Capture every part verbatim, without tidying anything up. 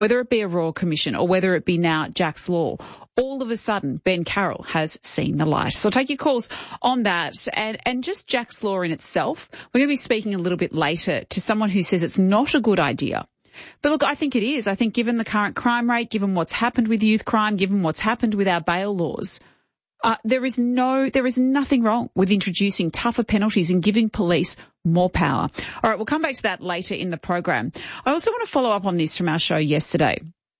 whether it be a Royal Commission or whether it be now Jack's Law, all of a sudden Ben Carroll has seen the light. So I'll take your calls on that. And, and just Jack's Law in itself, we're going to be speaking a little bit later to someone who says it's not a good idea. But look, I think it is. I think given the current crime rate, given what's happened with youth crime, given what's happened with our bail laws, Uh, there is no, there is nothing wrong with introducing tougher penalties and giving police more power. All right, we'll come back to that later in the program. I also want to follow up on this from our show yesterday.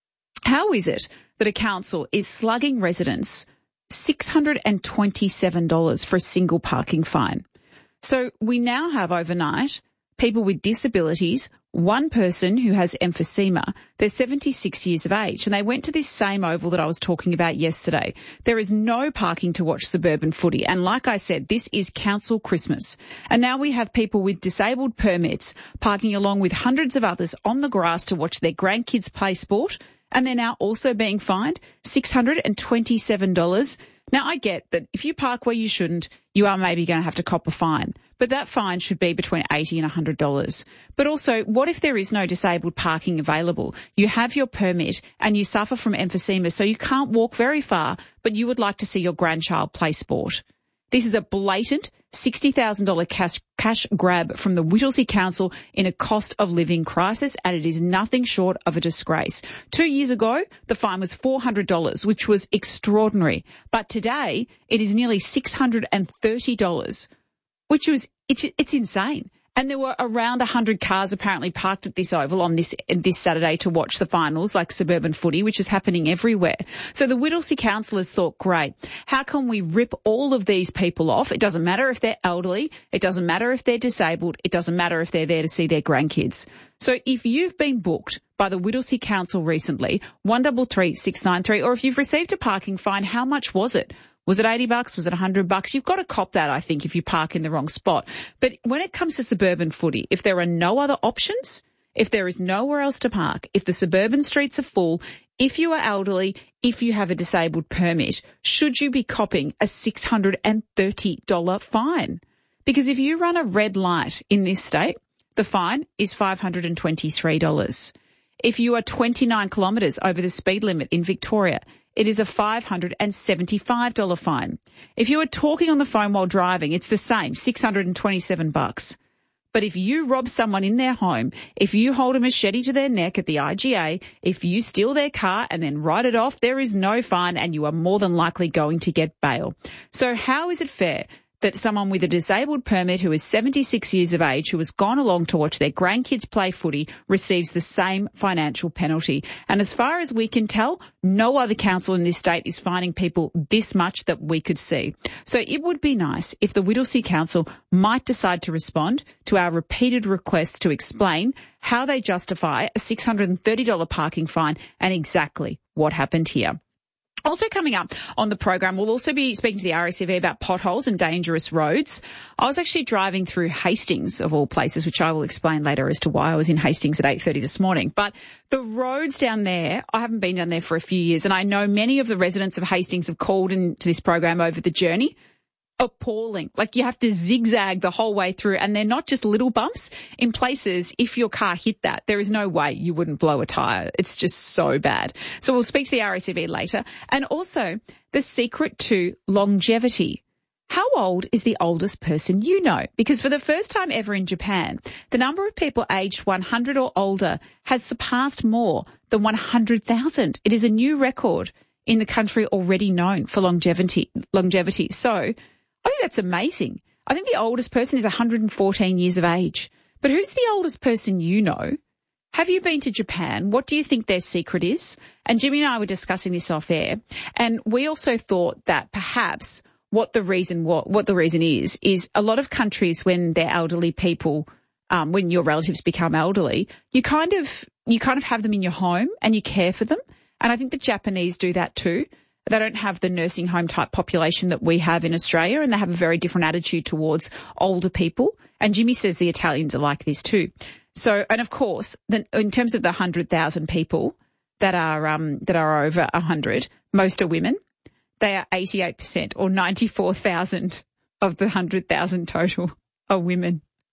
How is it that a council is slugging residents six hundred twenty-seven dollars for a single parking fine? So we now have overnight people with disabilities, one person who has emphysema. They're seventy-six years of age, and they went to this same oval that I was talking about yesterday. There is no parking to watch suburban footy, and like I said, this is council Christmas. And now we have people with disabled permits parking along with hundreds of others on the grass to watch their grandkids play sport, and they're now also being fined six hundred twenty-seven dollars. Now, I get that if you park where you shouldn't, you are maybe going to have to cop a fine, but that fine should be between eighty dollars and one hundred dollars. But also, what if there is no disabled parking available? You have your permit and you suffer from emphysema, so you can't walk very far, but you would like to see your grandchild play sport. This is a blatant sixty thousand dollars cash, cash grab from the Whittlesea Council in a cost of living crisis, and it is nothing short of a disgrace. Two years ago, the fine was four hundred dollars, which was extraordinary. But today, it is nearly six hundred thirty dollars, which was, it's, it's insane. And there were around one hundred cars apparently parked at this oval on this this Saturday to watch the finals, like suburban footy, which is happening everywhere. So the Whittlesea councillors thought, great, how can we rip all of these people off? It doesn't matter if they're elderly. It doesn't matter if they're disabled. It doesn't matter if they're there to see their grandkids. So if you've been booked by the Whittlesea Council recently, one three three six nine three, or if you've received a parking fine, how much was it? Was it eighty bucks? Was it one hundred bucks? You've got to cop that, I think, if you park in the wrong spot. But when it comes to suburban footy, if there are no other options, if there is nowhere else to park, if the suburban streets are full, if you are elderly, if you have a disabled permit, should you be copping a six hundred thirty dollars fine? Because if you run a red light in this state, the fine is five hundred twenty-three dollars. If you are twenty-nine kilometres over the speed limit in Victoria, it is a five hundred seventy-five dollars fine. If you are talking on the phone while driving, it's the same, six hundred twenty-seven bucks. But if you rob someone in their home, if you hold a machete to their neck at the I G A, if you steal their car and then write it off, there is no fine and you are more than likely going to get bail. So how is it fair that someone with a disabled permit who is seventy-six years of age, who has gone along to watch their grandkids play footy, receives the same financial penalty? And as far as we can tell, no other council in this state is fining people this much that we could see. So it would be nice if the Whittlesea Council might decide to respond to our repeated requests to explain how they justify a six hundred thirty dollars parking fine and exactly what happened here. Also coming up on the program, we'll also be speaking to the R A C V about potholes and dangerous roads. I was actually driving through Hastings, of all places, which I will explain later as to why I was in Hastings at eight thirty this morning. But the roads down there, I haven't been down there for a few years, and I know many of the residents of Hastings have called into this program over the journey. Appalling. Like, you have to zigzag the whole way through, and they're not just little bumps. In places, if your car hit that, there is no way you wouldn't blow a tyre. It's just so bad. So we'll speak to the R A C V later. And also, the secret to longevity. How old is the oldest person you know? Because for the first time ever in Japan, the number of people aged one hundred or older has surpassed more than one hundred thousand. It is a new record in the country already known for longevity. longevity. So I think that's amazing. I think the oldest person is one hundred fourteen years of age. But who's the oldest person you know? Have you been to Japan? What do you think their secret is? And Jimmy and I were discussing this off air, and we also thought that perhaps what the reason what, what the reason is is a lot of countries, when they're elderly people, um, when your relatives become elderly, you kind of you kind of have them in your home and you care for them. And I think the Japanese do that too. They don't have the nursing home type population that we have in Australia, and they have a very different attitude towards older people. And Jimmy says the Italians are like this too. So, and of course, the, in terms of the one hundred thousand people that are um, that are over one hundred, most are women. They are eighty-eight percent, or ninety-four thousand of the one hundred thousand total are women.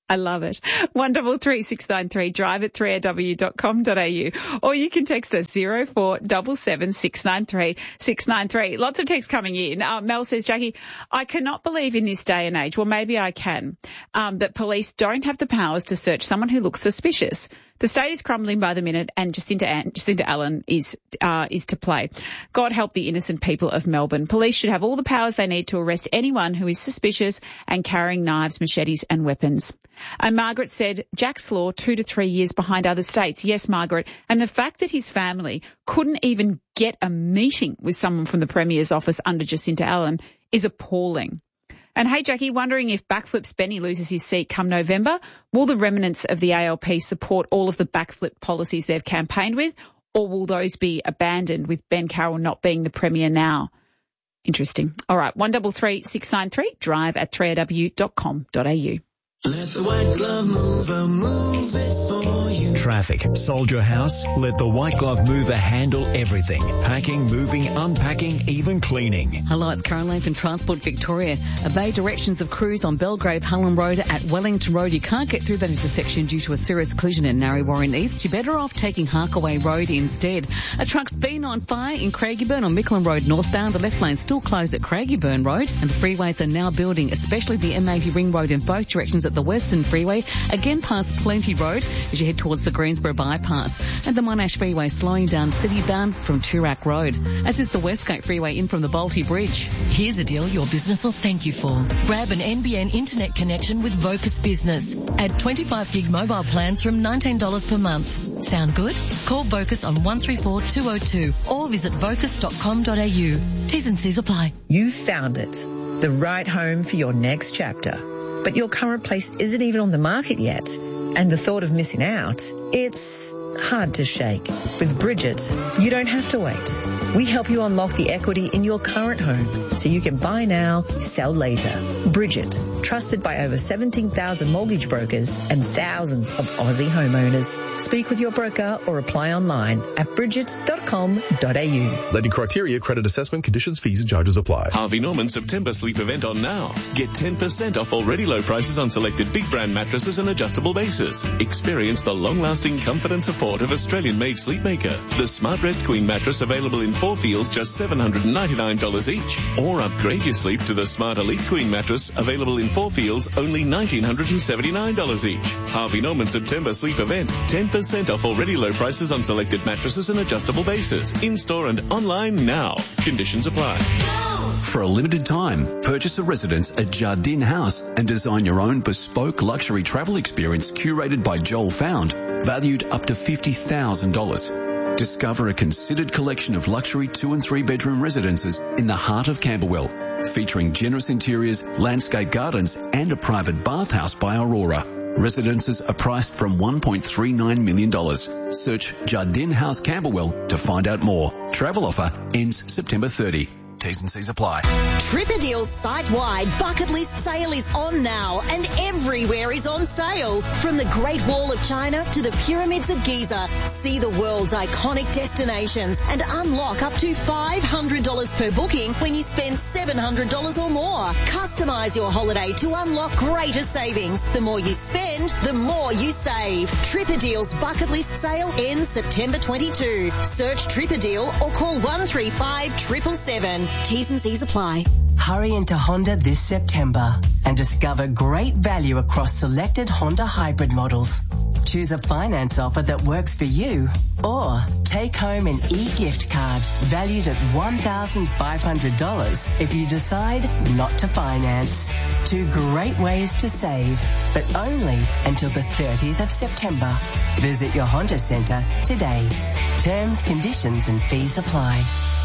I love it. one double three six nine three, drive at three A W dot com dot A U. Or you can text us zero four seven seven six nine three six nine three. Lots of texts coming in. Uh, Mel says, Jackie, I cannot believe in this day and age, well, maybe I can, um, that police don't have the powers to search someone who looks suspicious. The state is crumbling by the minute, and Jacinta, Jacinta Allen is uh, is to play. God help the innocent people of Melbourne. Police should have all the powers they need to arrest anyone who is suspicious and carrying knives, machetes and weapons. And Margaret said, Jack's Law, two to three years behind other states. Yes, Margaret. And the fact that his family couldn't even get a meeting with someone from the Premier's office under Jacinta Allen is appalling. And hey, Jackie, wondering if Backflip's Benny loses his seat come November, will the remnants of the A L P support all of the backflip policies they've campaigned with, or will those be abandoned with Ben Carroll not being the Premier now? Interesting. All right, one double three six nine three, drive at three A W dot com dot A U. Let the White Glove Mover move it for you. Traffic. Sold your house? Let the White Glove Mover handle everything. Packing, moving, unpacking, even cleaning. Hello, it's Caroline from Transport Victoria. Obey directions of crews on Belgrave Hullen Road at Wellington Road. You can't get through that intersection due to a serious collision in Narre Warren East. You're better off taking Harkaway Road instead. A truck's been on fire in Craigieburn on Micklin Road northbound. The left lane still closed at Craigieburn Road, and the freeways are now building, especially the M eighty ring road in both directions at the Western Freeway, again past Plenty Road as you head towards the Greensboro bypass, and the Monash Freeway slowing down city-bound from Toorak Road, as is the Westgate Freeway in from the Balti Bridge. Here's a deal your business will thank you for. Grab an N B N internet connection with Vocus Business. Add twenty-five gig mobile plans from nineteen dollars per month. Sound good? Call Vocus on one three four two zero two or visit vocus dot com dot A U. T's and C's apply. You found it. The right home for your next chapter. But your current place isn't even on the market yet. And the thought of missing out, it's hard to shake. With Bridget, you don't have to wait. We help you unlock the equity in your current home so you can buy now, sell later. Bridget, trusted by over seventeen thousand mortgage brokers and thousands of Aussie homeowners. Speak with your broker or apply online at bridget dot com dot A U. Lending criteria, credit assessment, conditions, fees and charges apply. Harvey Norman September sleep event on now. Get ten percent off already low prices on selected big brand mattresses and adjustable bases. Experience the long-lasting comfort and support of Australian-made Sleepmaker. The Smart Rest Queen mattress available in four feels just seven hundred ninety-nine dollars each. Or upgrade your sleep to the Smart Elite Queen mattress available in four feels only one thousand nine hundred seventy-nine dollars each. Harvey Norman September sleep event. ten percent off already low prices on selected mattresses and adjustable bases. In-store and online now. Conditions apply. For a limited time, purchase a residence at Jardine House and design your own bespoke luxury travel experience curated by Joel Found, valued up to fifty thousand dollars. Discover a considered collection of luxury two and three bedroom residences in the heart of Camberwell, featuring generous interiors, landscape gardens and a private bathhouse by Aurora. Residences are priced from one point three nine million dollars. Search Jardine House Camberwell to find out more. Travel offer ends September thirtieth. T's and C's apply. Tripperdeal's site-wide bucket list sale is on now, and everywhere is on sale. From the Great Wall of China to the Pyramids of Giza, see the world's iconic destinations and unlock up to five hundred dollars per booking when you spend seven hundred dollars or more. Customize your holiday to unlock greater savings. The more you spend, the more you save. Tripperdeal's bucket list sale ends September twenty-second. Search Tripperdeal or call one three five seven seven seven. T's and C's apply. Hurry into Honda this September and discover great value across selected Honda hybrid models. Choose a finance offer that works for you, or take home an e-gift card valued at one thousand five hundred dollars if you decide not to finance. Two great ways to save, but only until the thirtieth of September. Visit your Honda Centre today. Terms, conditions and fees apply.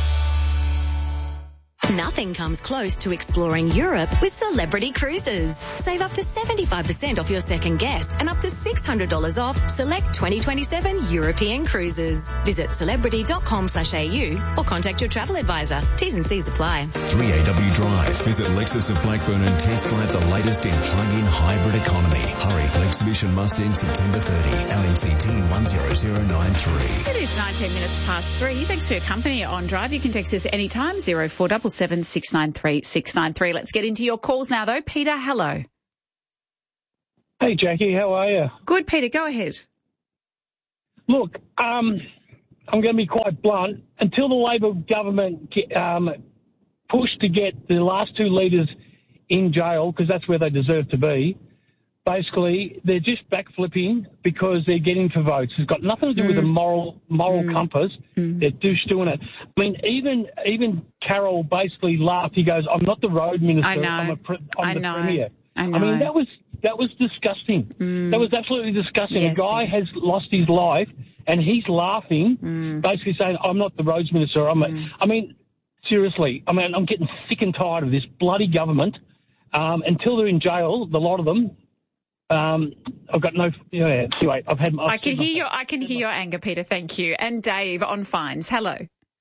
Nothing comes close to exploring Europe with Celebrity Cruises. Save up to seventy-five percent off your second guess and up to six hundred dollars off select twenty twenty-seven European cruises. Visit celebrity dot com slash A U or contact your travel advisor. T's and C's apply. three A W Drive. Visit Lexus of Blackburn and test drive the latest in plug-in hybrid economy. Hurry, the exhibition must end September thirtieth. L M C T one zero zero nine three. It is nineteen minutes past three. Thanks for your company on Drive. You can text us anytime, zero four seven seven six nine three six nine three. Let's get into your calls now, though. Peter, hello. Hey, Jackie, how are you? Good, Peter. Go ahead. Look, um, I'm going to be quite blunt. Until the Labor government get, um, pushed to get the last two leaders in jail, because that's where they deserve to be, basically they're just backflipping because they're getting for votes. It's got nothing to do mm. with a moral moral mm. compass. Mm. They're just doing it. I mean, even even Carroll basically laughed. He goes, "I'm not the road minister. I know. I'm, a pre- I'm I the know. premier." I know. I mean, that was that was disgusting. Mm. That was absolutely disgusting. Yes, a guy Peter. has lost his life, and he's laughing, mm. basically saying, "I'm not the roads minister." I'm. Mm. A, I mean, seriously. I mean, I'm getting sick and tired of this bloody government. Um, until they're in jail, the lot of them. Um, I've got no. Yeah, anyway, I've had. I've I can hear your. I can hear your anger, Peter. Thank you. And Dave on fines. Hello.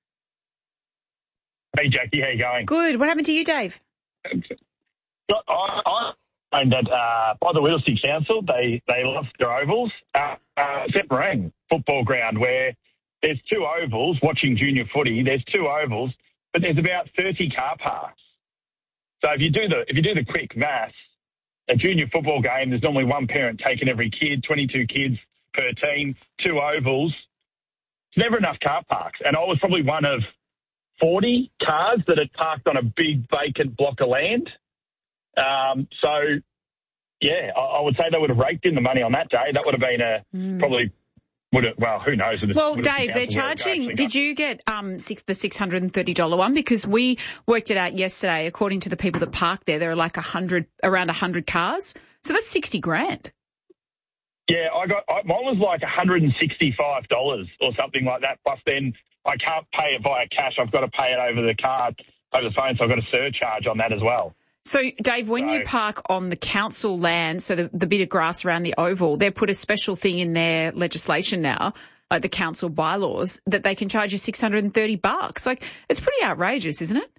Hey, Jackie, how you going? Good. What happened to you, Dave? I, I find that uh, by the Whittlesea Council, they they love their ovals. Uh, uh, St Marang football ground where there's two ovals. Watching junior footy, there's two ovals, but there's about thirty car parks. So if you do the if you do the quick maths. A junior football game, there's normally one parent taking every kid, twenty-two kids per team, two ovals. It's never enough car parks. And I was probably one of forty cars that had parked on a big vacant block of land. Um, so, yeah, I, I would say they would have raked in the money on that day. That would have been a mm. probably... Would it, well, who knows? Well, Dave, they're charging. Did you get um six, the six hundred and thirty dollar one? Because we worked it out yesterday. According to the people that parked there, there are like a hundred, around a hundred cars. So that's sixty grand. Yeah, I got I, mine was like one hundred and sixty-five dollars or something like that. Plus, then I can't pay it via cash. I've got to pay it over the card, over the phone. So I've got a surcharge on that as well. So, Dave, when so, you park on the council land, so the, the bit of grass around the oval, they've put a special thing in their legislation now, like the council bylaws, that they can charge you six hundred and thirty bucks. Like, it's pretty outrageous, isn't it?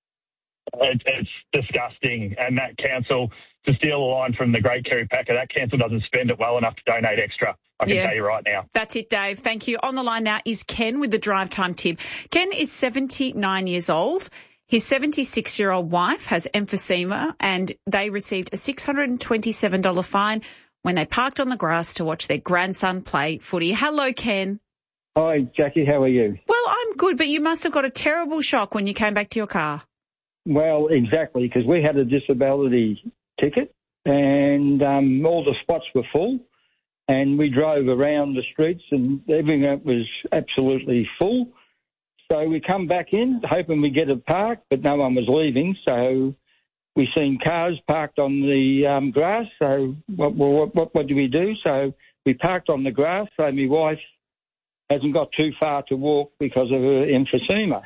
it? It's disgusting. And that council, to steal a line from the great Kerry Packer, that council doesn't spend it well enough to donate extra. I can yeah. tell you right now. That's it, Dave. Thank you. On the line now is Ken with the drive time tip. Ken is seventy-nine years old. His seventy-six-year-old wife has emphysema and they received a six hundred and twenty-seven dollar fine when they parked on the grass to watch their grandson play footy. Hello, Ken. Hi, Jackie. How are you? Well, I'm good, but you must have got a terrible shock when you came back to your car. Well, exactly, because we had a disability ticket and um, all the spots were full and we drove around the streets and everything was absolutely full. So we come back in, hoping we get a park, but no one was leaving. So we seen cars parked on the um, grass. So what, what, what, what do we do? So we parked on the grass. So my wife hasn't got too far to walk because of her emphysema.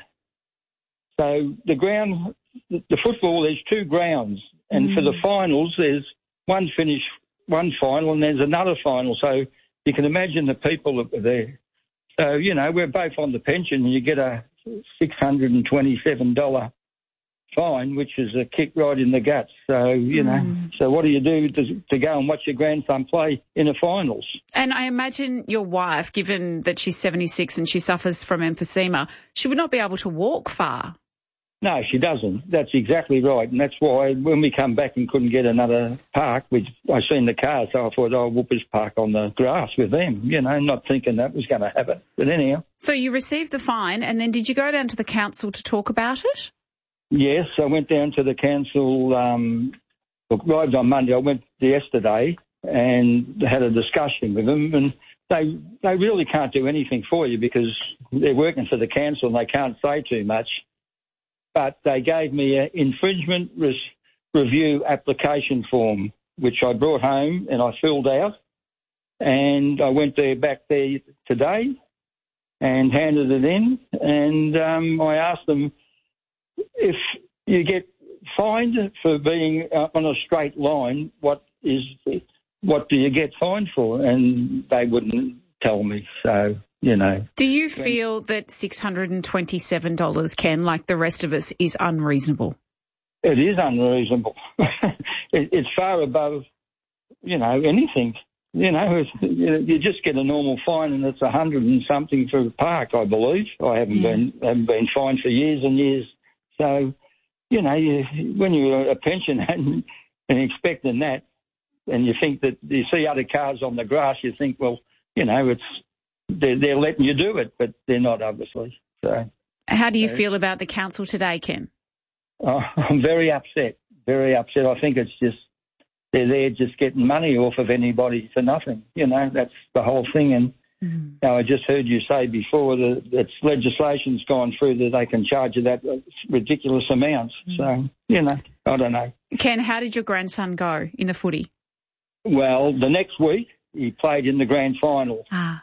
So the ground, the football, there's two grounds. And mm. for the finals, there's one finish, one final, and there's another final. So you can imagine the people that were there. So, you know, we're both on the pension and you get a six hundred and twenty-seven dollar fine, which is a kick right in the guts. So, you know, mm. so what do you do to, to go and watch your grandson play in the finals? And I imagine your wife, given that she's seventy-six and she suffers from emphysema, she would not be able to walk far. No, she doesn't. That's exactly right. And that's why when we come back and couldn't get another park, we, I seen the car, so I thought, oh, we'll just park on the grass with them, you know, not thinking that was going to happen. But anyhow. So you received the fine, and then did you go down to the council to talk about it? Yes, I went down to the council, um, look, arrived on Monday. I went yesterday and had a discussion with them, and they they really can't do anything for you because they're working for the council and they can't say too much. But they gave me an infringement res- review application form, which I brought home and I filled out. And I went there back there today and handed it in. And um, I asked them if you get fined for being uh, on a straight line, what is what do you get fined for? And they wouldn't tell me. So. You know. Do you feel that six hundred and twenty-seven dollars, Ken, like the rest of us, is unreasonable? It is unreasonable. it, it's far above, you know, anything. You know, you just get a normal fine and it's a hundred and something for the park, I believe. I haven't yeah. been haven't been fined for years and years. So, you know, you, when you're a pensioner and, and expecting that, and you think that you see other cars on the grass, you think, well, you know, it's they're, they're letting you do it, but they're not, obviously. So, how do you so, feel about the council today, Ken? Oh, I'm very upset, very upset. I think it's just they're there just getting money off of anybody for nothing. You know, that's the whole thing. And mm. you know, I just heard you say before that it's legislation's gone through that they can charge you that ridiculous amounts. Mm. So, you know, I don't know. Ken, how did your grandson go in the footy? Well, the next week he played in the grand final. Ah.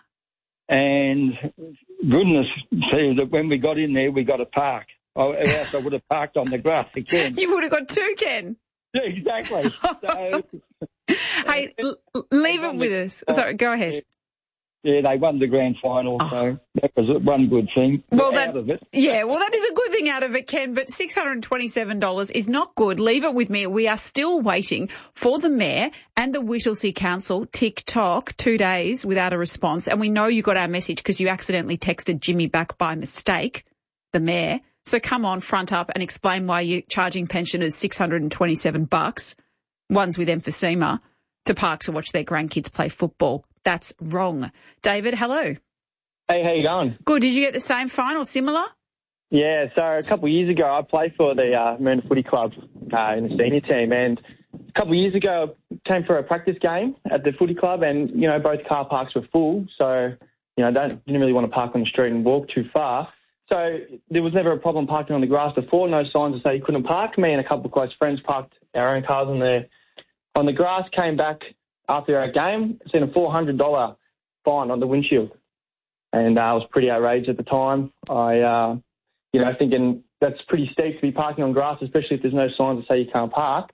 And goodness, see, that when we got in there, we got a park. Or else I would have parked on the grass again. You would have got two, Ken. Yeah, exactly. So, hey, l- leave it with us. Sorry, go ahead. Yeah, they won the grand final, oh. so that was one good thing well, out that, of it. Yeah, well, that is a good thing out of it, Ken, but six hundred twenty-seven dollars is not good. Leave it with me. We are still waiting for the Mayor and the Whittlesea Council, tick-tock, two days without a response. And we know you got our message because you accidentally texted Jimmy back by mistake, the Mayor. So come on, front up and explain why you're charging pensioners six hundred twenty-seven bucks, ones with emphysema, to park to watch their grandkids play football. That's wrong. David, hello. Hey, how you going? Good. Did you get the same fine or similar? Yeah, so a couple of years ago I played for the uh, Marina Footy Club uh, in the senior team, and a couple of years ago I came for a practice game at the footy club, and, you know, both car parks were full, so, you know, I don't, didn't really want to park on the street and walk too far. So there was never a problem parking on the grass before, no signs to say you couldn't park. Me and a couple of close friends parked our own cars on the, on the grass, came back after our game, seen a four hundred dollars fine on the windshield. And uh, I was pretty outraged at the time. I, uh, you know, thinking that's pretty steep to be parking on grass, especially if there's no signs to say you can't park.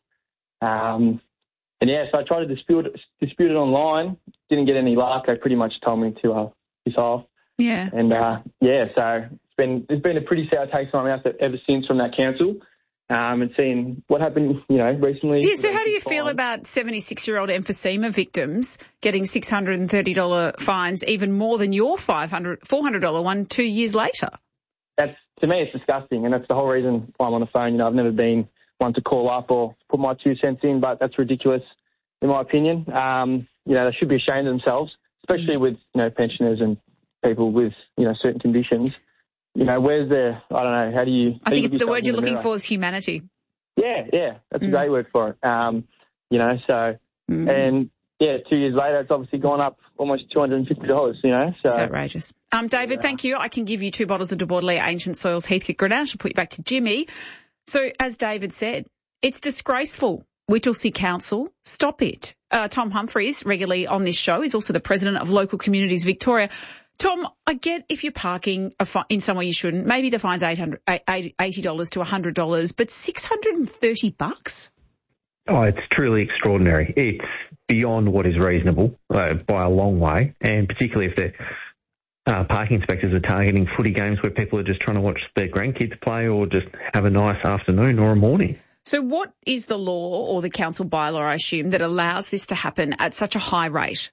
Um, and, yeah, so I tried to dispute it, dispute it online. Didn't get any luck. They pretty much told me to uh, piss off. Yeah. And, uh, yeah, so it's been it's been a pretty sour taste in my mouth ever since from that council. Um, and seeing what happened, you know, recently. Yeah, so how do you feel about seventy-six-year-old emphysema victims getting six hundred thirty dollars fines, even more than your five hundred dollars, four hundred dollars one two years later? That's, to me, it's disgusting, and that's the whole reason why I'm on the phone. You know, I've never been one to call up or put my two cents in, but that's ridiculous, in my opinion. Um, you know, they should be ashamed of themselves, especially with, you know, pensioners and people with, you know, certain conditions. You know, where's the, I don't know, how do you... I think it's the word you're looking for is humanity. Yeah, yeah, that's Mm. a great word for it. Um, you know, so, Mm. and yeah, two years later, it's obviously gone up almost two hundred fifty dollars, you know. So it's outrageous. Um, David, thank you. I can give you two bottles of De Bordelais Ancient Soils Heathcote Grenache. I'll put you back to Jimmy. So, as David said, it's disgraceful. Whittlesea Council, stop it. Uh, Tom Humphries, regularly on this show, is also the president of Local Communities Victoria. Tom, I get if you're parking a fi- in somewhere you shouldn't, maybe the fine's eight hundred, eighty dollars to one hundred dollars, but six hundred thirty bucks? Oh, it's truly extraordinary. It's beyond what is reasonable uh, by a long way, and particularly if the uh, parking inspectors are targeting footy games where people are just trying to watch their grandkids play or just have a nice afternoon or a morning. So what is the law or the council bylaw, I assume, that allows this to happen at such a high rate?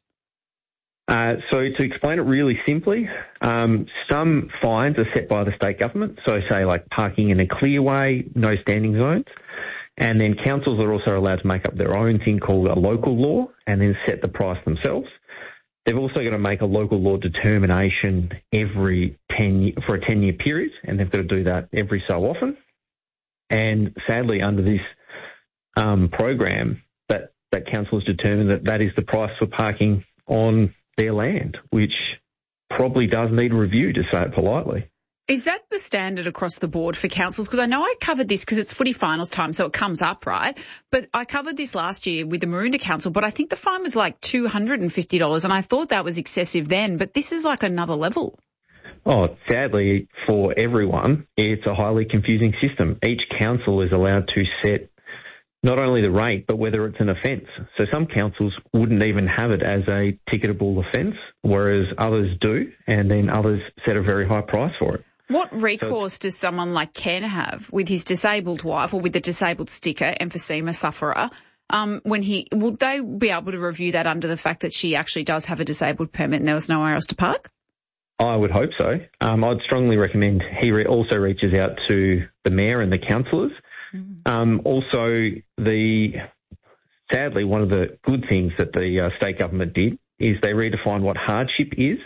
Uh, so to explain it really simply, um, some fines are set by the state government. So say like parking in a clearway, no standing zones. And then councils are also allowed to make up their own thing called a local law and then set the price themselves. They've also got to make a local law determination every ten for a ten-year period, and they've got to do that every so often. And sadly, under this um, program, that, that council has determined that that is the price for parking on their land, which probably does need a review, to say it politely. Is that the standard across the board for councils? Because I know I covered this because it's footy finals time, so it comes up, right? But I covered this last year with the Maroondah Council, but I think the fine was like two hundred fifty dollars, and I thought that was excessive then, but this is like another level. Oh, sadly for everyone, it's a highly confusing system. Each council is allowed to set not only the rate, but whether it's an offence. So some councils wouldn't even have it as a ticketable offence, whereas others do, and then others set a very high price for it. What recourse does someone like Ken have with his disabled wife or with the disabled sticker, emphysema sufferer, um, when he, will they be able to review that under the fact that she actually does have a disabled permit and there was nowhere else to park? I would hope so. Um, I'd strongly recommend he re- also reaches out to the mayor and the councillors. Um, also, the sadly, one of the good things that the uh, state government did is they redefined what hardship is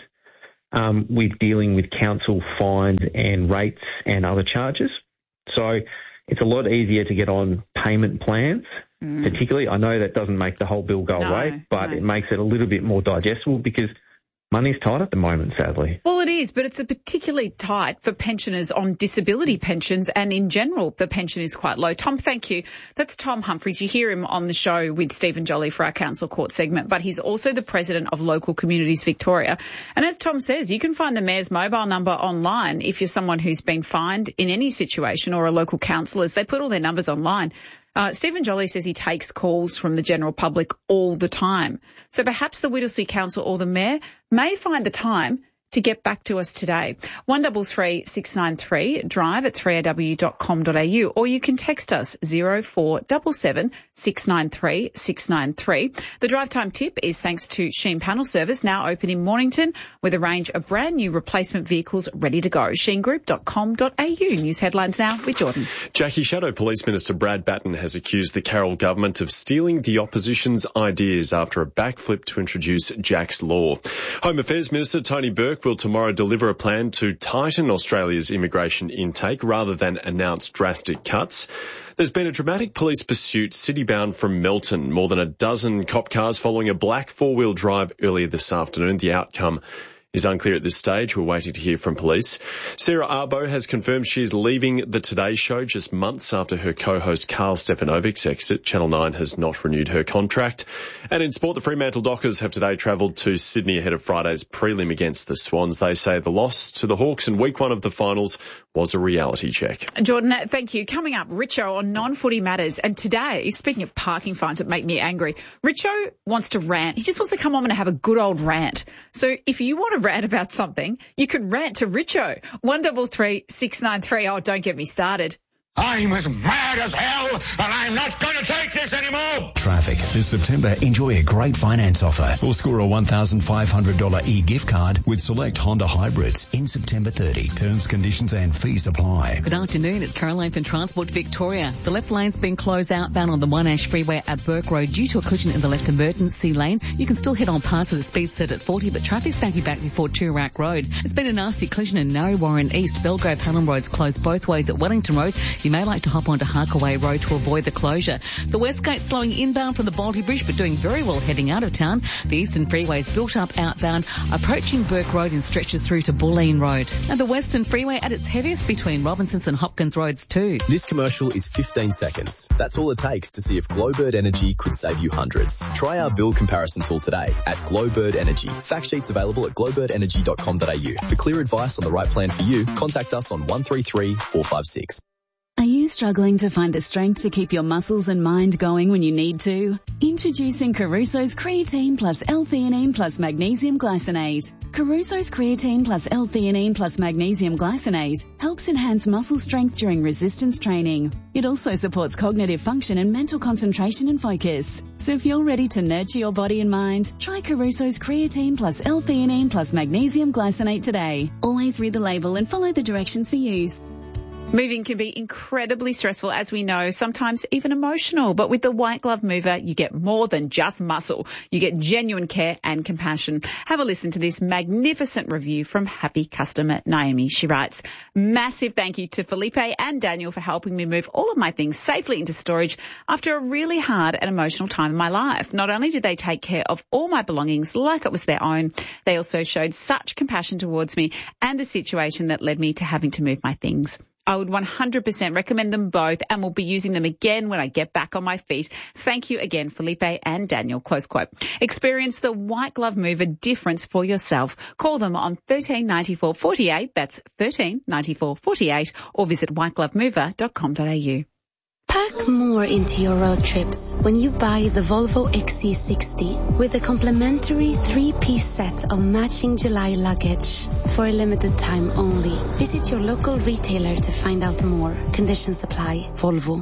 um, with dealing with council fines and rates and other charges. So it's a lot easier to get on payment plans, mm. particularly. I know that doesn't make the whole bill go no, away, but no. it makes it a little bit more digestible because money's tight at the moment, sadly. Well, it is, but it's a particularly tight for pensioners on disability pensions, and in general, the pension is quite low. Tom, thank you. That's Tom Humphries. You hear him on the show with Stephen Jolly for our Council Court segment, but he's also the president of Local Communities Victoria. And as Tom says, you can find the Mayor's mobile number online if you're someone who's been fined in any situation, or a local councillors. They put all their numbers online. Uh, Stephen Jolly says he takes calls from the general public all the time. So perhaps the Whittlesea Council or the Mayor may find the time to get back to us today. one three three six nine three, drive at three a w dot com dot a u, or you can text us zero four seven seven six nine three six nine three. The drive time tip is thanks to Sheen Panel Service, now open in Mornington with a range of brand new replacement vehicles ready to go. sheen group dot com dot a u. News headlines now with Jordan. Jackie, Shadow Police Minister Brad Batten has accused the Carroll government of stealing the opposition's ideas after a backflip to introduce Jack's Law. Home Affairs Minister Tony Burke will tomorrow deliver a plan to tighten Australia's immigration intake rather than announce drastic cuts. There's been a dramatic police pursuit city-bound from Melton. More than a dozen cop cars following a black four-wheel drive earlier this afternoon. The outcome is unclear at this stage. We're waiting to hear from police. Sarah Arbo has confirmed she's leaving the Today Show just months after her co-host Carl Stefanovic's exit. Channel nine has not renewed her contract. And in sport, the Fremantle Dockers have today travelled to Sydney ahead of Friday's prelim against the Swans. They say the loss to the Hawks in week one of the finals was a reality check. Jordan, thank you. Coming up, Richo on non-footy matters. And today, speaking of parking fines that make me angry, Richo wants to rant. He just wants to come on and have a good old rant. So if you want to rant about something, you could rant to Richo. one three three six nine three. Oh, don't get me started. I'm as mad as hell, and I'm not going to take this anymore. Traffic. This September, enjoy a great finance offer or score a one thousand five hundred dollars e-gift card with select Honda hybrids in September thirtieth. Terms, conditions and fees apply. Good afternoon. It's Caroline from Transport Victoria. The left lane's been closed outbound on the Monash Freeway at Burke Road due to a collision in the left emergency lane. You can still head on past with a speed set at forty, but traffic's backing back before Toorak Road. It's been a nasty collision in Narre Warren East. Belgrave Hallam Road's closed both ways at Wellington Road. You may like to hop onto Harkaway Road to avoid the closure. The Westgate slowing inbound from the Baldy Bridge, but doing very well heading out of town. The Eastern Freeway is built up outbound, approaching Burke Road and stretches through to Bulleen Road. And the Western Freeway at its heaviest between Robinsons and Hopkins Roads too. This commercial is fifteen seconds. That's all it takes to see if Glowbird Energy could save you hundreds. Try our bill comparison tool today at Glowbird Energy. Fact sheets available at glowbird energy dot com dot a u. For clear advice on the right plan for you, contact us on one three three four five six. Are you struggling to find the strength to keep your muscles and mind going when you need to? Introducing Caruso's Creatine plus L-theanine plus Magnesium Glycinate. Caruso's Creatine plus L-theanine plus Magnesium Glycinate helps enhance muscle strength during resistance training. It also supports cognitive function and mental concentration and focus. So if you're ready to nurture your body and mind, try Caruso's Creatine plus L-theanine plus Magnesium Glycinate today. Always read the label and follow the directions for use. Moving can be incredibly stressful, as we know, sometimes even emotional. But with the White Glove Mover, you get more than just muscle. You get genuine care and compassion. Have a listen to this magnificent review from happy customer Naomi. She writes, massive thank you to Felipe and Daniel for helping me move all of my things safely into storage after a really hard and emotional time in my life. Not only did they take care of all my belongings like it was their own, they also showed such compassion towards me and the situation that led me to having to move my things. I would one hundred percent recommend them both and will be using them again when I get back on my feet. Thank you again, Felipe and Daniel. Close quote. Experience the White Glove Mover difference for yourself. Call them on thirteen ninety-four forty-eight. That's thirteen ninety-four forty-eight, or visit white glove mover dot com dot a u. Pack more into your road trips when you buy the Volvo X C sixty with a complimentary three-piece set of matching July luggage for a limited time only. Visit your local retailer to find out more. Conditions apply. Volvo.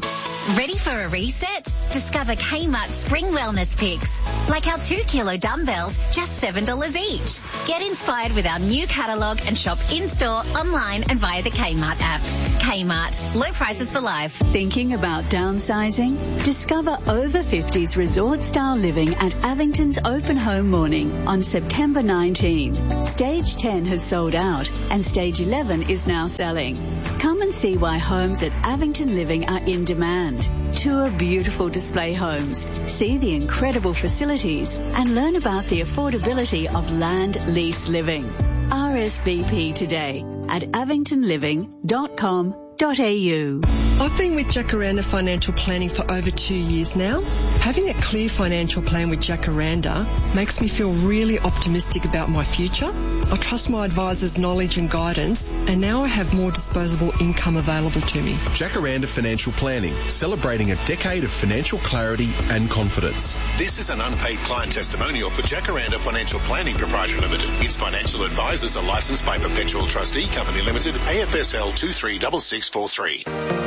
Ready for a reset? Discover Kmart Spring Wellness Picks. Like our two kilo dumbbells, just seven dollars each. Get inspired with our new catalogue and shop in-store, online and via the Kmart app. Kmart. Low prices for life. Thinking about downsizing? Discover over fifties resort-style living at Avington's Open Home Morning on September nineteenth. Stage ten has sold out and Stage eleven is now selling. Come and see why homes at Avington Living are in demand. Tour beautiful display homes, see the incredible facilities and learn about the affordability of land lease living. R S V P today at avington living dot com dot a u. I've been with Jacaranda Financial Planning for over two years now. Having a clear financial plan with Jacaranda makes me feel really optimistic about my future. I trust my advisor's knowledge and guidance, and now I have more disposable income available to me. Jacaranda Financial Planning, celebrating a decade of financial clarity and confidence. This is an unpaid client testimonial for Jacaranda Financial Planning Proprietary Limited. Its financial advisors are licensed by Perpetual Trustee Company Limited, A F S L two three six six four three.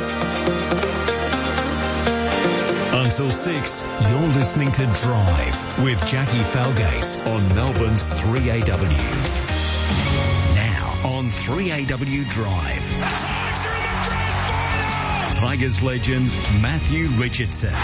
Until six, you're listening to Drive with Jackie Falgate on Melbourne's three A W. Now on three A W Drive. The Tigers are in the grand final! Tigers legend Matthew Richardson.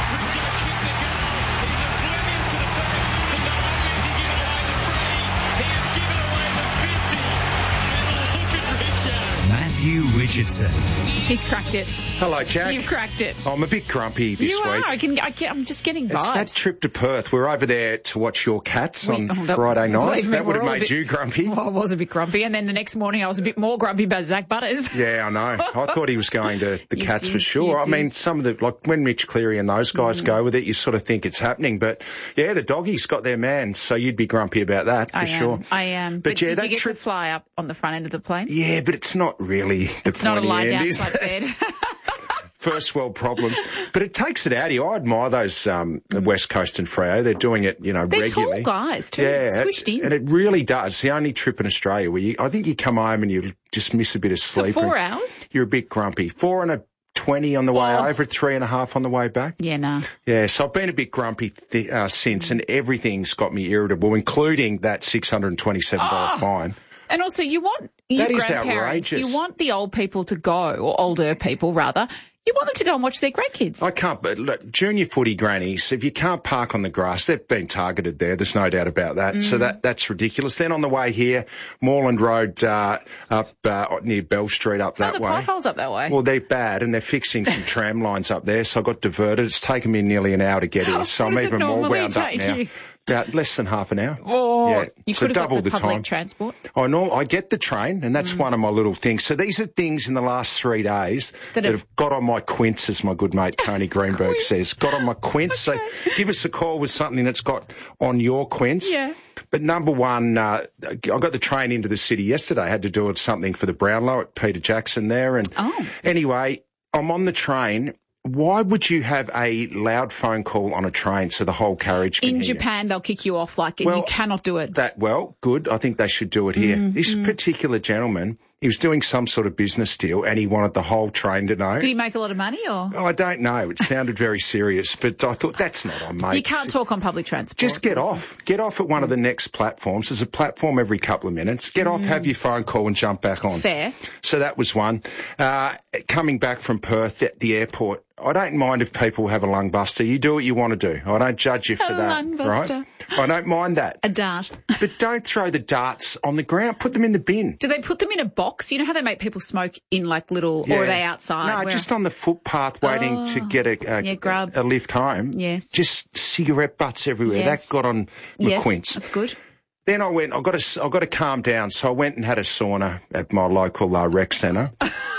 Matthew Richardson. He's cracked it. Hello, Jack. You've cracked it. I'm a bit grumpy this you week. are. I can, I can, I'm just getting vibes. It's that trip to Perth. We're over there to watch your Cats we, on oh, that, Friday night. Me, That would have made bit, you grumpy. Well, I was a bit grumpy, and then the next morning I was a bit more grumpy about Zach Butters. Yeah, I know. I thought he was going to the You Cats did, for sure. you I mean, did. some of the, like when Mitch Cleary and those guys Mm. go with it, you sort of think it's happening. But yeah, the doggies got their man, so you'd be grumpy about that for I sure. am. I am. But, But, yeah, did that you get trip- to fly up on the front end of the plane? Yeah, but it's not really the It's not a pointy lie end, down is type it? bed. First world problems. But it takes it out of you. I admire those um, West Coast and Freo. They're doing it, you know, They're regularly. tall guys too, Yeah, squished in. and it really does. It's the only trip in Australia where you, I think you come home and you just miss a bit of For sleep. four and hours? You're a bit grumpy. Four and a twenty on the way Oh. over, three and a half on the way back. Yeah, no. Yeah, so I've been a bit grumpy th- uh, since, and everything's got me irritable, including that six hundred twenty-seven dollars Oh. fine. And also, you want your That is grandparents, outrageous. you want the old people to go, or older people rather, you want them to go and watch their grandkids. I can't, but look, junior footy grannies, if you can't park on the grass, they've been targeted there. There's no doubt about that. Mm. So that that's ridiculous. Then on the way here, Moreland Road uh, up uh, near Bell Street up Oh, that the way. potholes up that way. Well, they're bad, and they're fixing some tram lines up there, so I got diverted. It's taken me nearly an hour to get here, so What I'm does it even more normally wound up take now. you? About less than half an hour. Oh, yeah. you so could have double got the, the public time. transport. I know. I get the train, and that's Mm. one of my little things. So these are things in the last three days That that, have- have got on my quince, as my good mate Tony Greenberg says. Got on my quince. So give us a call with something that's got on your quince. Yeah. But number one, uh, I got the train into the city yesterday. I had to do something for the Brownlow at Peter Jackson there. And Oh. anyway, I'm on the train. Why would you have a loud phone call on a train so the whole carriage can In hear? Japan, they'll kick you off like, and Well, you cannot do it. That, well, good. I think they should do it here. Mm, this mm. particular gentleman, he was doing some sort of business deal and he wanted the whole train to know. Did he make a lot of money, or? Oh, I don't know. It sounded very serious, but I thought that's not on, mate. You can't talk on public transport. Just get off. Get off at one of the next platforms. There's a platform every couple of minutes. Get off, Mm. have your phone call and jump back on. Fair. So that was one. Uh, coming back from Perth at the airport, I don't mind if people have a lung buster. You do what you want to do. I don't judge you for A that. lung buster. Right? I don't mind that. A dart. But don't throw the darts on the ground. Put them in the bin. Do they put them in a box? You know how they make people smoke in like little, or are they outside? No, Where- just on the footpath waiting Oh. to get a, a, Yeah, grub. a lift home. Yes. Just cigarette butts everywhere. Yes. That got on my Yes, quince. that's good. Then I went, I got to, I got to calm down. So I went and had a sauna at my local uh, rec centre.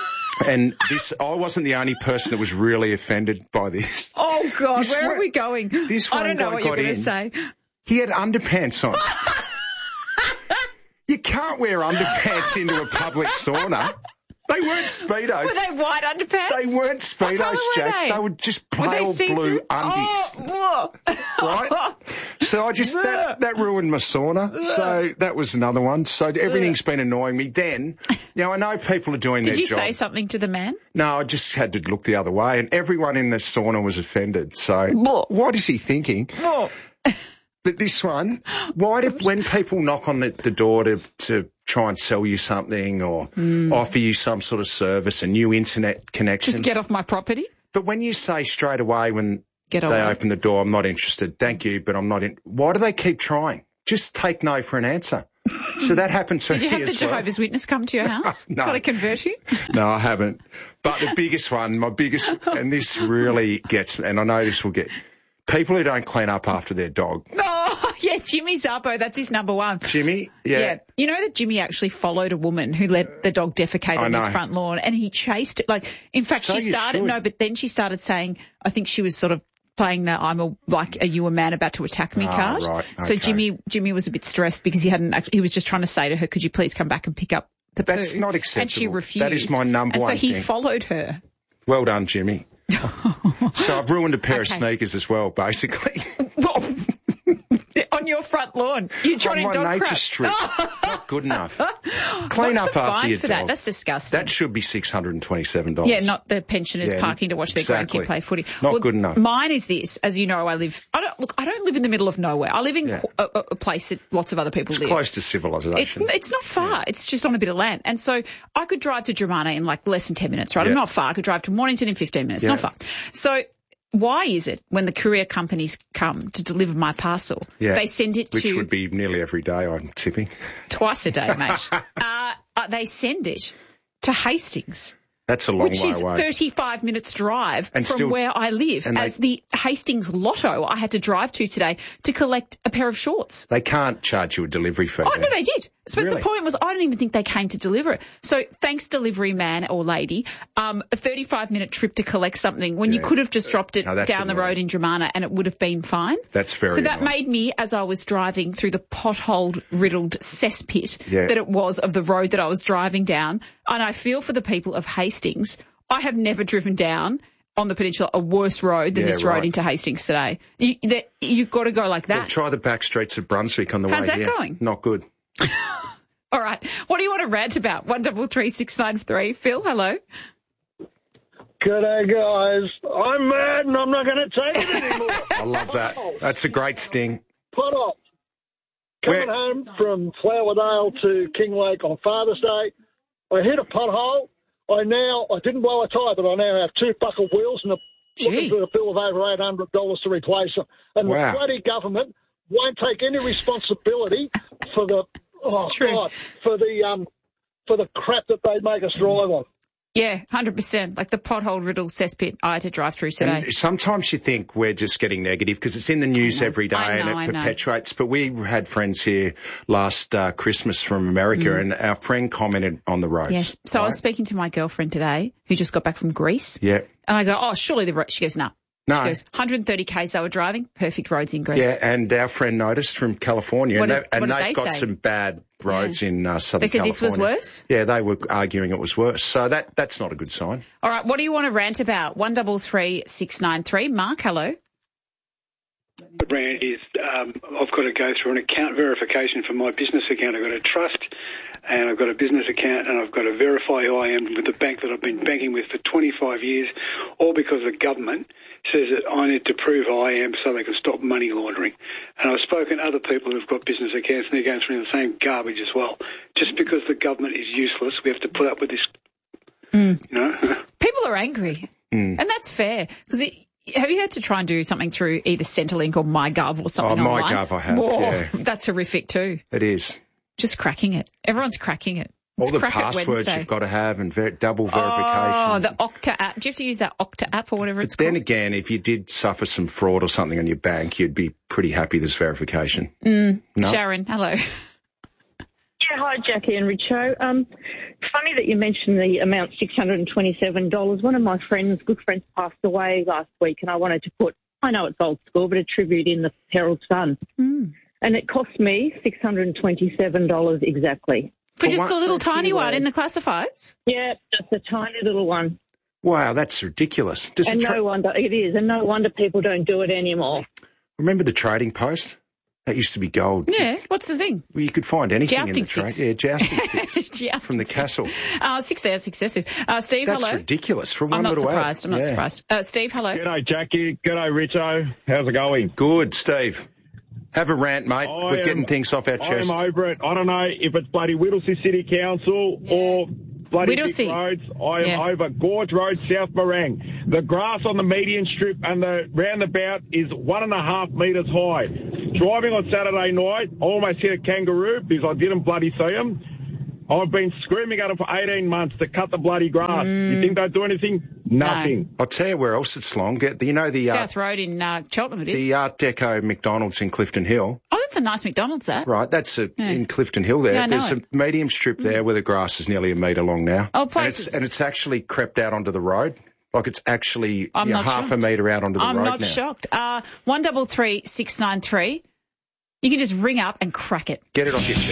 And this, I wasn't the only person that was really offended by this. Oh, God, This where one- are we going? this I one don't know guy what you're got going to in. say. He had underpants on. You can't wear underpants into a public sauna. They weren't Speedos. Were they white underpants? They weren't Speedos, What colour were Jack. they? They were just Were they pale see-through? blue undies. Oh, Right? So I just, that, that ruined my sauna. So that was another one. So everything's been annoying me. Then, you know, I know people are doing Did their you job. say something to the man? No, I just had to look the other way, and everyone in the sauna was offended. So what is he thinking? But this one, why do, when people knock on the, the door to, to try and sell you something or Mm. offer you some sort of service, a new internet connection. Just get off my property? But when you say straight away when Get they away. open the door, I'm not interested, thank you, but I'm not in. Why do they keep trying? Just take no for an answer. So that happened to Did you me have the as well. Jehovah's Witness come to your house? No. Got to convert you? No, I haven't. But the biggest one, my biggest, and this really gets, and I know this will get, people who don't clean up after their dog. Oh, yeah, Jimmy Zappo, that's his number one. Jimmy? Yeah. You know that Jimmy actually followed a woman who let the dog defecate I on his know. front lawn, and he chased it. Like, in fact, So she you started, should. no, but then she started saying, I think she was sort of playing the I'm a, like, are you a man about to attack me Ah, card. right, So okay. Jimmy, Jimmy was a bit stressed because he hadn't actually, he was just trying to say to her, could you please come back and pick up the poo? That's not And she acceptable. refused. That is my number and one so he thing. followed her. Well done, Jimmy. So I've ruined a pair Okay. of sneakers as well, basically. On your front lawn. You On trying my to dog nature crap. strip. Not good enough. Clean What's up the after fine your for dog. that? That's disgusting. That should be six hundred twenty-seven dollars. Yeah, not the pensioners Yeah, parking to watch their exactly. grandkid play footy. Not good enough. Mine is this, as you know, I live. I don't look. I don't live in the middle of nowhere. I live in Yeah. qu- a, a- a place that lots of other people It's live. close to civilization. It's it's not far. It's just on a bit of land, and so I could drive to Dramana in like less than ten minutes. Right, I'm Yeah. not far. I could drive to Mornington in fifteen minutes. Yeah. Not far. So. Why is it when the courier companies come to deliver my parcel, Yeah. they send it Which to would be nearly every day, I'm tipping. twice a day, mate? uh, uh, they send it to Hastings. That's a long Which way is away. thirty-five minutes drive And from still- where I live. and they- As the Hastings Lotto I had to drive to today to collect a pair of shorts. They can't charge you a delivery fee. Oh, then. no, they did. But Really? the point was, I don't even think they came to deliver it. So thanks, delivery man or lady, um, a thirty-five minute trip to collect something when you Yeah. could have just dropped it No, that's down the annoying. road in Dramana and it would have been fine. That's very So that annoying. made me, as I was driving through the pothole-riddled cesspit Yeah. that it was of the road that I was driving down, and I feel for the people of Hastings. I have never driven down on the peninsula a worse road than Yeah, this road right. into Hastings today. You, that, you've got to go like Well, that. try the back streets of Brunswick on the How's way that here. going? Not good. All right. What do you want to rant about? One double three six nine three. Phil, hello. G'day, guys. I'm mad and I'm not going to take it anymore. I love that. That's a great sting. Put off. Coming Where- home from Flowerdale to Kinglake on Father's Day, I hit a pothole. I now, I didn't blow a tyre, but I now have two buckle wheels and a, looking for a bill of over eight hundred dollars to replace them. And Wow. the bloody government won't take any responsibility for the, oh, God, for the, um, for the crap that they make us drive on. Yeah, one hundred percent. Like the pothole riddle cesspit I had to drive through today. And sometimes you think we're just getting negative because it's in the news every day I know, and I it know. perpetuates. But we had friends here last uh, Christmas from America Mm. and our friend commented on the roads. Yes. So I was speaking to my girlfriend today who just got back from Greece. Yeah. And I go, oh, surely the road. She goes, no. No. She goes, one hundred thirty kays they were driving, perfect roads in Greece. Yeah, and our friend noticed from California, What and, did- they, and what did they've they got say? some bad roads in uh, Southern They said California. this was worse? Yeah, they were arguing it was worse. So that that's not a good sign. All right. What do you want to rant about? One double three six nine three. Mark, hello. The brand is um, I've got to go through an account verification for my business account. I've got a trust and I've got a business account and I've got to verify who I am with the bank that I've been banking with for twenty-five years, all because the government says that I need to prove who I am so they can stop money laundering. And I've spoken to other people who've got business accounts and they're going through the same garbage as well. Just because the government is useless, we have to put up with this, Mm. you know. People are angry. Mm. And that's fair. Because have you had to try and do something through either Centrelink or MyGov or something Oh, online? MyGov I have, Whoa, yeah. That's horrific too. It is. Just cracking it. Everyone's cracking it. All It's the Crack It passwords Wednesday. you've got to have and ver- double Oh, verifications. the Okta app. Do you have to use that Okta app or whatever it's Then called? again, if you did suffer some fraud or something on your bank, you'd be pretty happy there's verification. Mm. No? Sharon, hello. Yeah, hi, Jackie and Richo. Um, funny that you mentioned the amount six hundred twenty-seven dollars. One of my friends, good friends, passed away last week, and I wanted to put, I know it's old school, but a tribute in the Herald Sun. Mm. And it cost me six hundred twenty-seven dollars exactly. But just one- the little for a tiny few one in words. the classifieds? Yeah, just a tiny little one. Wow, that's ridiculous. Does And the tra- no wonder, it is, and no wonder people don't do it anymore. Remember the Trading Post? That used to be gold. Yeah, what's the thing? Well, you could find anything in Jousting the trade. sticks. Yeah, jousting sticks Jousting from the sticks. castle. Uh, six hours excessive. Uh, Steve, That's hello. ridiculous for one I'm not little ad. surprised. I'm not Yeah. surprised. Uh, Steve, hello. G'day, Jackie. G'day, Richo. How's it going? Good, Steve. Have a rant, mate. I We're am- getting things off our chest. I'm over it. I don't know if it's bloody Whittlesea City Council or bloody Whittlesea. Vic Roads. I am Yeah. over Gorge Road, South Morang. The grass on the median strip and the roundabout is one and a half metres high. Driving on Saturday night, I almost hit a kangaroo because I didn't bloody see him. I've been screaming at them for eighteen months to cut the bloody grass. Mm. You think they do anything? Nothing. I'll tell you where else it's long. Get you know the uh, South Road in uh, Cheltenham, it is. the Art Deco McDonald's in Clifton Hill. Oh, that's a nice McDonald's, that. Right, that's a, Yeah. in Clifton Hill there. Yeah, I know There's it. a medium strip there where the grass is nearly a metre long now. Oh, and places. it's, and it's actually crept out onto the road. Like it's actually I'm you know, not half shocked. a metre out onto the I'm road not now. shocked. Uh, one double three six nine three. You can just ring up and crack it. Get it off your chest.